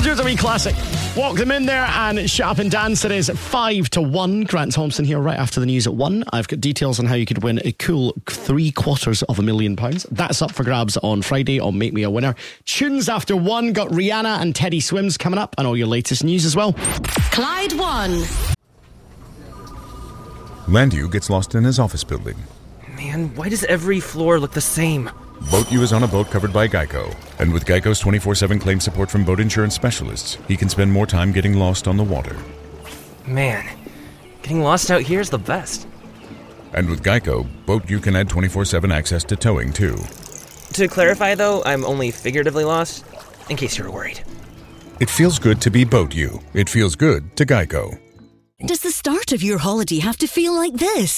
Told you it's a wee classic. Walk them in there and shut up and dance. It is 5-1. Grant Thompson here right after the news at 1. I've got details on how you could win a cool £750,000. That's up for grabs on Friday on Make Me a Winner. Tunes after 1. Got Rihanna and Teddy Swims coming up and all your latest news as well. Clyde One. Landu gets lost in his office building. Man, why does every floor look the same? BoatU is on a boat covered by Geico. And with Geico's 24/7 claim support from boat insurance specialists, he can spend more time getting lost on the water. Man, getting lost out here is the best. And with Geico, BoatU can add 24/7 access to towing, too. To clarify, though, I'm only figuratively lost, in case you were worried. It feels good to be BoatU. It feels good to Geico. Does the start of your holiday have to feel like this?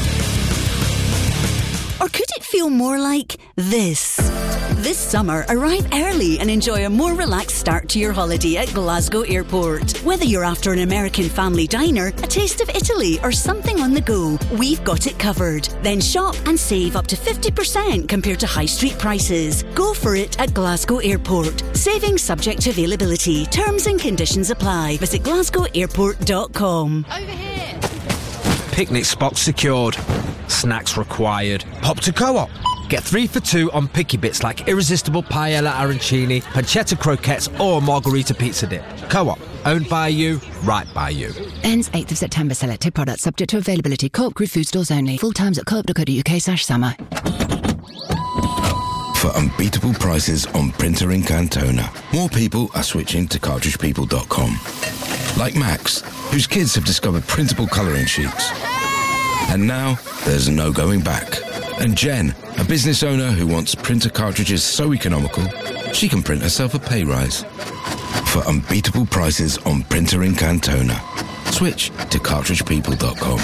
Or could it feel more like this? This summer, arrive early and enjoy a more relaxed start to your holiday at Glasgow Airport. Whether you're after an American family diner, a taste of Italy, or something on the go, we've got it covered. Then shop and save up to 50% compared to high street prices. Go for it at Glasgow Airport. Savings subject to availability. Terms and conditions apply. Visit glasgowairport.com. Over here. Picnic spot secured. Snacks required. Pop to Co-op. Get 3 for 2 on picky bits like irresistible paella arancini, pancetta croquettes or margarita pizza dip. Co-op. Owned by you, right by you. Ends 8th of September. Selected products subject to availability. Co-op Group food stores only. Full times at co-op.co.uk/summer. For unbeatable prices on printer ink and toner, more people are switching to cartridgepeople.com. Like Max, whose kids have discovered printable colouring sheets. And now, there's no going back. And Jen, a business owner who wants printer cartridges so economical, she can print herself a pay rise. For unbeatable prices on printer ink and toner, switch to cartridgepeople.com.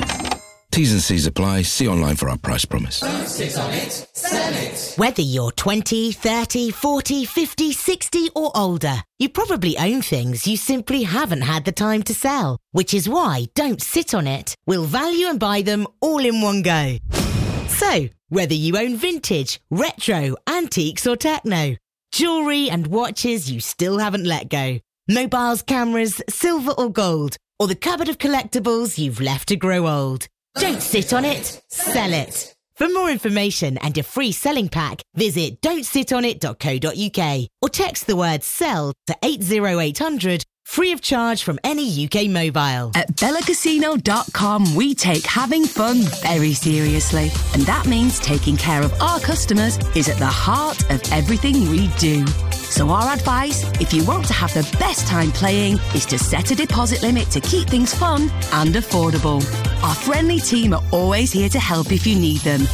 T's and C's apply. See online for our price promise. Don't sit on it, sell it. Whether you're 20, 30, 40, 50, 60 or older, you probably own things you simply haven't had the time to sell. Which is why Don't Sit on It. We'll value and buy them all in one go. So, whether you own vintage, retro, antiques or techno, jewellery and watches you still haven't let go, mobiles, cameras, silver or gold, or the cupboard of collectibles you've left to grow old. Don't sit on it, sell it. For more information and a free selling pack, visit don'tsitonit.co.uk or text the word SELL to 80800, free of charge from any UK mobile. At BellaCasino.com, we take having fun very seriously. And that means taking care of our customers is at the heart of everything we do. So our advice, if you want to have the best time playing, is to set a deposit limit to keep things fun and affordable. Our friendly team are always here to help if you need them.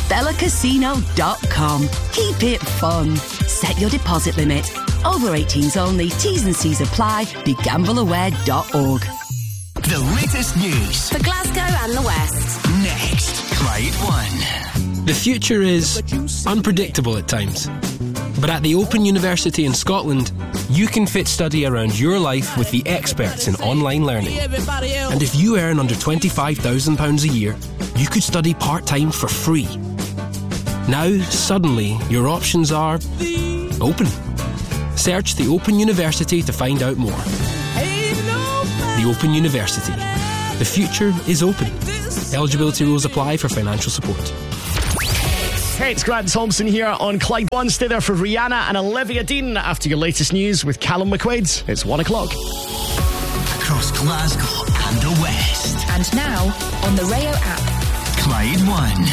BellaCasino.com. Keep it fun. Set your deposit limit. Over 18s only. T's and C's apply. BeGambleAware.org. The latest news For Glasgow and the West. next. Clyde One. The future is unpredictable at times. But at the Open University in Scotland, you can fit study around your life with the experts in online learning. And if you earn under £25,000 a year, you could study part-time for free. Now, suddenly, your options are open. Search the Open University to find out more. The Open University. The future is open. Eligibility rules apply for financial support. Hey, it's Grant Thompson here on Clyde One. Stay there for Rihanna and Olivia Dean after your latest news with Callum McQuaid. It's 1 o'clock. Across Glasgow and the West. And now, on the Rayo app. Clyde One.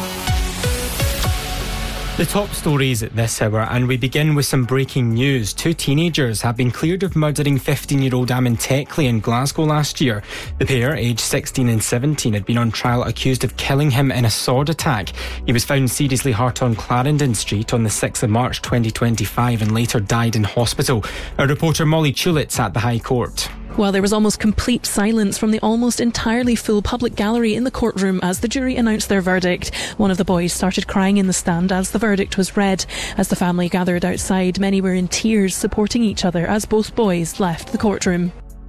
The top stories at this hour, and we begin with some breaking news. 2 teenagers have been cleared of murdering 15-year-old Amin Teckley in Glasgow last year. The pair, aged 16 and 17, had been on trial accused of killing him in a sword attack. He was found seriously hurt on Clarendon Street on the 6th of March 2025 and later died in hospital. Our reporter Molly Chulit's at the High Court. Well, there was almost complete silence from the almost entirely full public gallery in the courtroom as the jury announced their verdict. One of the boys started crying in the stand as the verdict was read. As the family gathered outside, many were in tears supporting each other as both boys left the courtroom.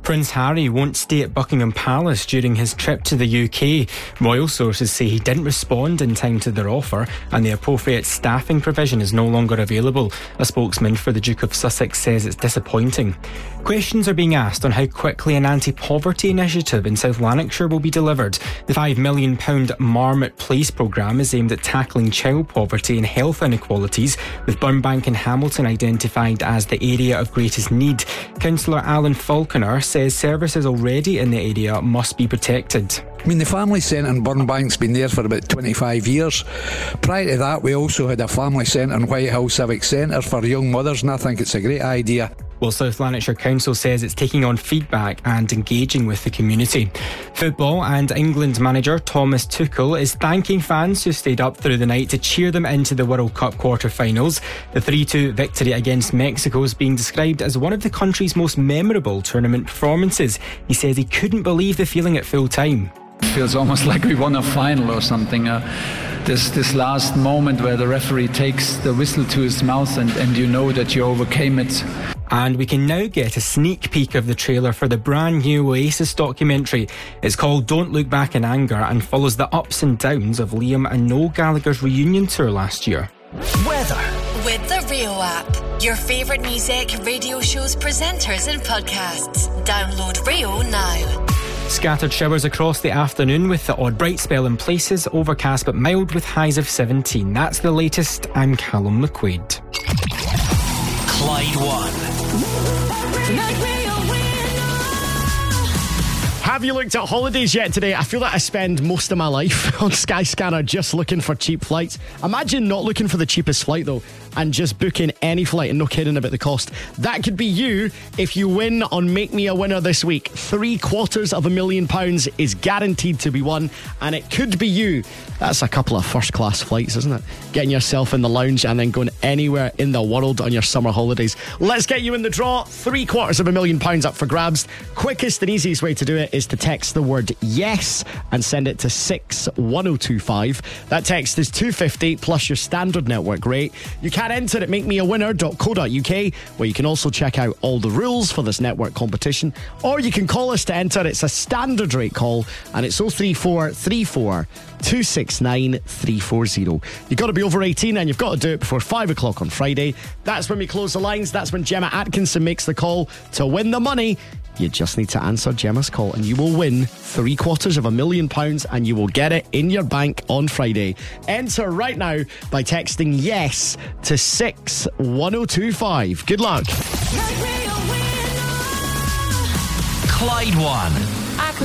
Prince Harry won't stay at Buckingham Palace during his trip to the UK. Royal sources say he didn't respond in time to their offer and the appropriate staffing provision is no longer available. A spokesman for the Duke of Sussex says it's disappointing. Questions are being asked on how quickly an anti-poverty initiative in South Lanarkshire will be delivered. The £5 million Marmot Place programme is aimed at tackling child poverty and health inequalities, with Burnbank and Hamilton identified as the area of greatest need. Councillor Alan Falconer says services already in the area must be protected. I mean, the family centre in Burnbank's been there for about 25 years. Prior to that, we also had a family centre in Whitehill Civic Centre for young mothers, and I think it's a great idea. Well, South Lanarkshire Council says it's taking on feedback and engaging with the community. Football and England manager Thomas Tuchel is thanking fans who stayed up through the night to cheer them into the World Cup quarter-finals. The 3-2 victory against Mexico is being described as one of the country's most memorable tournament performances. He says he couldn't believe the feeling at full time. It feels almost like we won a final or something. This last moment where the referee takes the whistle to his mouth and you know that you overcame it. And we can now get a sneak peek of the trailer for the brand new Oasis documentary. It's called Don't Look Back in Anger and follows the ups and downs of Liam and Noel Gallagher's reunion tour last year. Weather. With the Rio app, your favourite music, radio shows, presenters and podcasts. Download Rio now. Scattered showers across the afternoon with the odd bright spell in places, overcast but mild with highs of 17. That's the latest. I'm Callum McQuaid. Clyde One. Have you looked at holidays yet today? I feel like I spend most of my life on Skyscanner just looking for cheap flights. Imagine not looking for the cheapest flight though and just booking any flight and no kidding about the cost. That could be you if you win on Make Me a Winner this week. £750,000 is guaranteed to be won, and it could be you. That's a couple of first class flights, isn't it? Getting yourself in the lounge and then going anywhere in the world on your summer holidays. Let's get you in the draw. £750,000 up for grabs. Quickest and easiest way to do it is to text the word yes and send it to 61025. That text is $250 plus your standard network rate. You can enter at makemeawinner.co.uk, where you can also check out all the rules for this network competition, or you can call us to enter. It's a standard rate call and it's 03434 269 340. You've got to be over 18 and you've got to do it before 5 o'clock on Friday. That's when we close the lines. That's when Gemma Atkinson makes the call to win the money. You just need to answer Gemma's call and you will win £750,000 and you will get it in your bank on Friday. Enter right now by texting yes to 61025. Good luck. Clyde One.